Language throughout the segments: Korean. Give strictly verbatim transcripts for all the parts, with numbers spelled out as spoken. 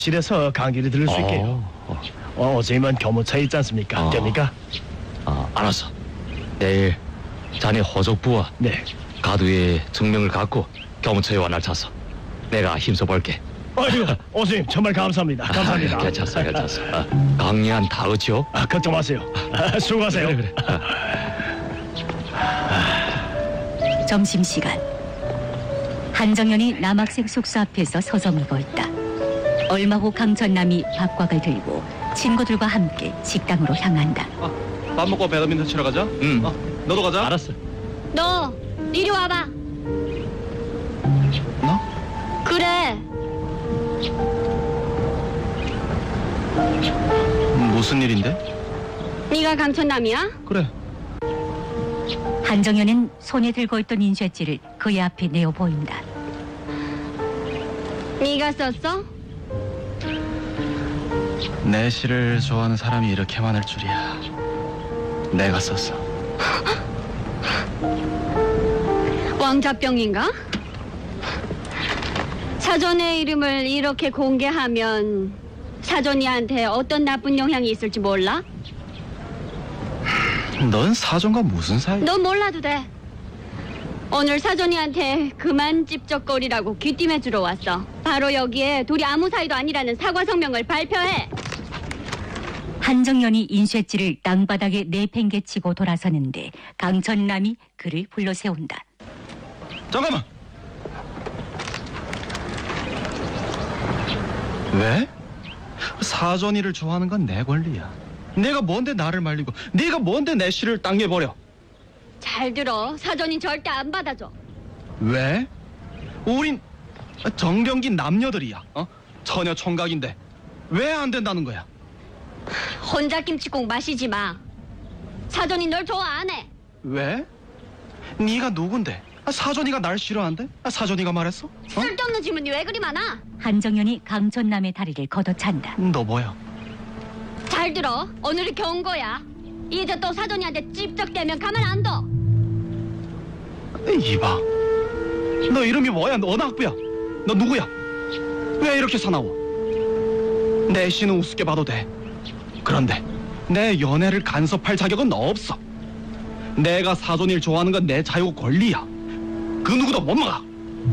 실에서 강의를 들을 수 있게요. 어, 어, 어제만 교무차에 있지 않습니까? 어. 됩니까? 어, 알았어. 내일 자네 호족부와 네. 가두의 증명을 갖고 교무처에 완화를 찼어. 내가 힘써볼게. 아유, 오스님 정말 감사합니다. 감사합니다. 아, 괜찮소, 괜찮소. 아, 강리한 다 어치요? 아, 걱정 마세요. 아, 수고하세요. 그래, 그래. 점심시간. 한정연이 남학생 숙소 앞에서 서성이고 있다. 얼마 후 강천남이 박곽을 들고 친구들과 함께 식당으로 향한다. 아, 밥 먹고 배드민턴 치러 가자. 응. 어, 너도 가자. 알았어. 너 이리 와봐. 너? 그래. 무슨 일인데? 네가 강천남이야? 그래. 한정연은 손에 들고 있던 인쇄지를 그의 앞에 내어 보인다. 네가 썼어? 내 시를 좋아하는 사람이 이렇게 많을 줄이야. 내가 썼어. 왕자병인가? 사전의 이름을 이렇게 공개하면 사전이한테 어떤 나쁜 영향이 있을지 몰라? 넌 사전과 무슨 사이? 넌 몰라도 돼. 오늘 사전이한테 그만 찝쩍거리라고 귀띔해주러 왔어. 바로 여기에 둘이 아무 사이도 아니라는 사과 성명을 발표해. 한정연이 인쇄지를 땅바닥에 내팽개치고 돌아서는데 강천남이 그를 불러 세운다. 잠깐만. 왜? 사전이를 좋아하는 건 내 권리야. 내가 뭔데 나를 말리고 네가 뭔데 내 시를 땅에 버려. 잘 들어. 사전이 절대 안 받아줘. 왜? 우린 정경기 남녀들이야. 어? 처녀 총각인데 왜 안 된다는 거야? 혼자 김치국 마시지 마. 사전이 널 좋아 안 해. 왜? 네가 누군데? 아, 사전이가 날 싫어한대? 아, 사전이가 말했어? 어? 쓸데없는 질문이 왜 그리 많아? 한정연이 강천남의 다리를 걷어찬다. 너 뭐야? 잘 들어. 오늘이 경고야. 이제 또 사전이한테 찝쩍대면 가만 안 둬. 이봐. 너 이름이 뭐야? 너 어느 학부야? 너 누구야? 왜 이렇게 사나워? 내 시는 우습게 봐도 돼. 그런데 내 연애를 간섭할 자격은 없어. 내가 사전이를 좋아하는 건 내 자유 권리야. 그 누구도 못 막아.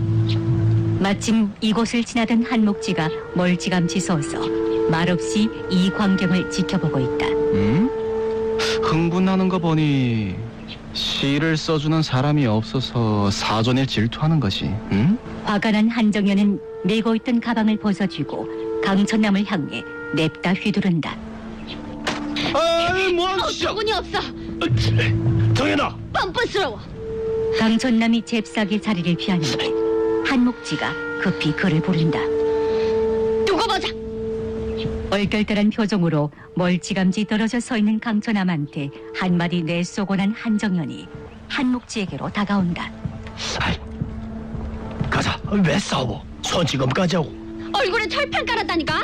마침 이곳을 지나던 한목지가 멀찌감치 서서 말없이 이 광경을 지켜보고 있다. 응? 흥분하는 거 보니 시를 써주는 사람이 없어서 사전을 질투하는 것이, 응? 화가 난 한정연은 메고 있던 가방을 벗어쥐고 강천남을 향해 냅다 휘두른다. 아이, 뭐하는 어, 짓이야? 조군이 없어. 정연아! 뻔뻔스러워. 강천남이 잽싸게 자리를 피하는데 한목지가 급히 그를 부른다. 두고 보자. 얼떨떨한 표정으로 멀찌감치 떨어져 서 있는 강천남한테 한마디 내쏘고 난 한정연이 한목지에게로 다가온다. 아이, 가자. 왜 싸워? 손찌검까지 하고. 얼굴에 철판 깔았다니까.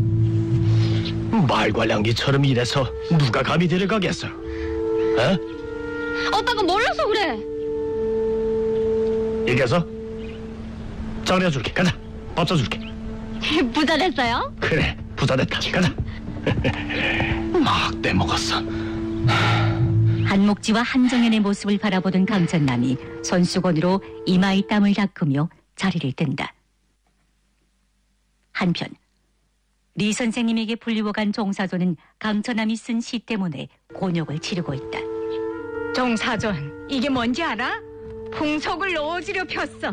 말괄량기처럼 이래서 누가 감히 데려가겠어? 어? 오빠가 몰라서 그래. 이겨서? 정리해줄게. 가자. 밥 사줄게. 부자 됐어요? 그래. 부자됐다. 가자. 막 떼먹었어. 한목지와 한정연의 모습을 바라보던 강천남이 손수건으로 이마에 땀을 닦으며 자리를 뜬다. 한편 리 선생님에게 불리워간 종사조는 강천남이 쓴 시 때문에 곤욕을 치르고 있다. 종사전, 이게 뭔지 알아? 풍속을 오지려 폈어.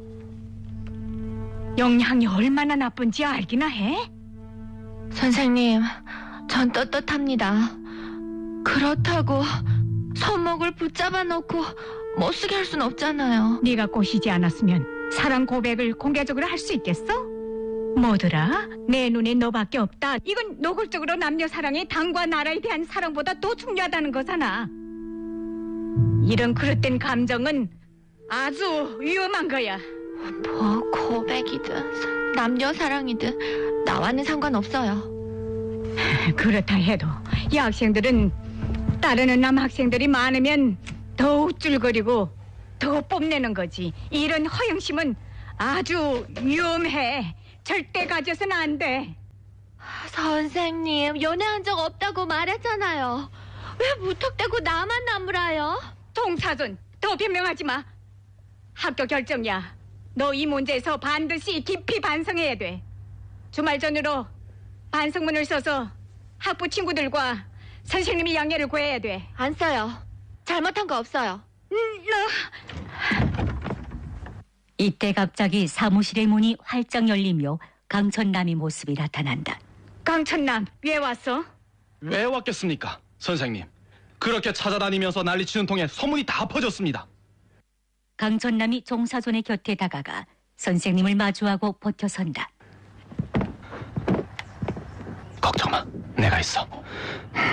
영향이 얼마나 나쁜지 알기나 해? 선생님, 전 떳떳합니다. 그렇다고 손목을 붙잡아 놓고 못쓰게 할 순 없잖아요. 네가 꼬시지 않았으면 사랑 고백을 공개적으로 할 수 있겠어? 뭐더라? 내 눈에 너밖에 없다. 이건 노골적으로 남녀 사랑이 당과 나라에 대한 사랑보다 더 중요하다는 거잖아. 이런 그릇된 감정은 아주 위험한 거야. 뭐 고백이든 남녀 사랑이든 나와는 상관없어요. 그렇다 해도 이 학생들은 따르는 남학생들이 많으면 더 우쭐거리고 더 뽐내는 거지. 이런 허영심은 아주 위험해. 절대 가져서는 안 돼. 선생님, 연애한 적 없다고 말했잖아요. 왜 무턱대고 나만 나무라요? 동사돈, 더 변명하지 마. 학교 결정이야. 너 이 문제에서 반드시 깊이 반성해야 돼. 주말 전으로 반성문을 써서 학부 친구들과 선생님이 양해를 구해야 돼. 안 써요. 잘못한 거 없어요. 음, 너... 이때 갑자기 사무실의 문이 활짝 열리며 강천남의 모습이 나타난다. 강천남, 왜 왔어? 왜 왔겠습니까, 선생님? 그렇게 찾아다니면서 난리치는 통에 소문이 다 퍼졌습니다. 강천남이 종사존의 곁에 다가가 선생님을 마주하고 버텨선다. 걱정 마, 내가 있어.